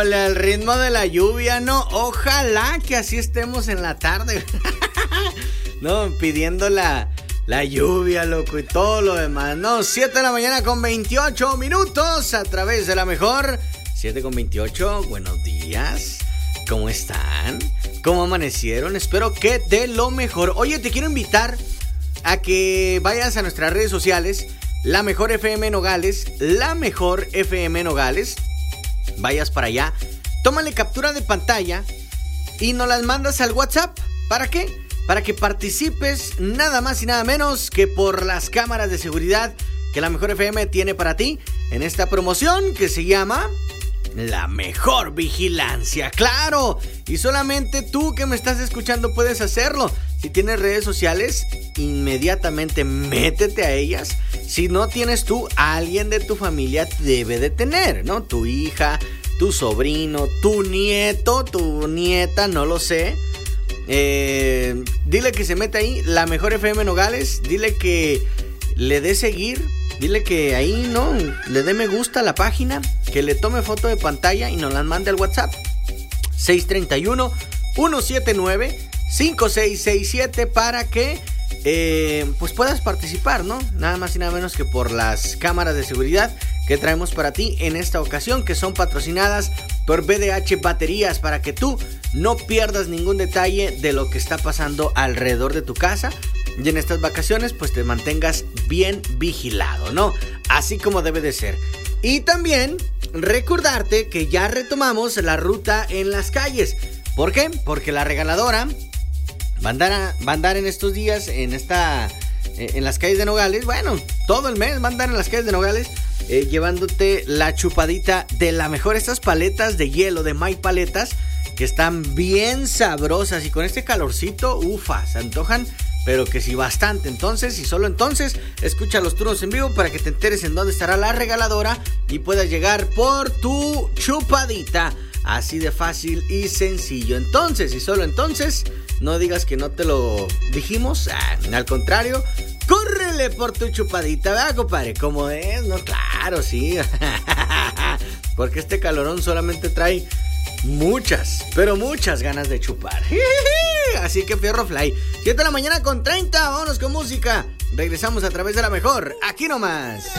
Híjole, al ritmo de la lluvia, ¿no? Ojalá que así estemos en la tarde. No, pidiendo la lluvia, loco, y todo lo demás. No, 7 de la mañana con 28 minutos a través de la mejor. 7 con 28, buenos días. ¿Cómo están? ¿Cómo amanecieron? Espero que de lo mejor. Oye, te quiero invitar a que vayas a nuestras redes sociales. La Mejor FM Nogales. La Mejor FM Nogales. Vayas para allá. Tómale captura de pantalla y nos las mandas al WhatsApp. ¿Para qué? Para que participes nada más y nada menos que por las cámaras de seguridad que La Mejor FM tiene para ti en esta promoción que se llama La Mejor Vigilancia. ¡Claro! Y solamente tú que me estás escuchando puedes hacerlo. Si tienes redes sociales, inmediatamente métete a ellas. Si no tienes tú, alguien de tu familia debe de tener, ¿no? Tu hija, tu sobrino, tu nieto, tu nieta, no lo sé. Dile que se meta ahí, La Mejor FM Nogales. Dile que le dé seguir. Dile que ahí, ¿no? Le dé me gusta a la página. Que le tome foto de pantalla y nos las mande al WhatsApp. 631-179-5667 para que pues puedas participar, ¿no? Nada más y nada menos que por las cámaras de seguridad que traemos para ti en esta ocasión, que son patrocinadas por BDH Baterías, para que tú no pierdas ningún detalle de lo que está pasando alrededor de tu casa y en estas vacaciones pues te mantengas bien vigilado, ¿no? Así como debe de ser. Y también recordarte que ya retomamos la ruta en las calles. ¿Por qué? Porque la regaladora va a andar en estos días en las calles de Nogales. Bueno, todo el mes va a andar en las calles de Nogales llevándote la chupadita de la mejor. Estas paletas de hielo de My Paletas que están bien sabrosas y con este calorcito, ufa, se antojan, pero que sí bastante. Entonces, y solo entonces, escucha los turnos en vivo para que te enteres en dónde estará la regaladora y puedas llegar por tu chupadita. Así de fácil y sencillo. Entonces, y solo entonces, no digas que no te lo dijimos. Al contrario, córrele por tu chupadita, ¿verdad, compadre? ¿Cómo es? No, claro, sí. Porque este calorón solamente trae muchas, pero muchas ganas de chupar. Así que fierro fly. 7 de la mañana con 30, vámonos con música. Regresamos a través de la mejor, aquí nomás.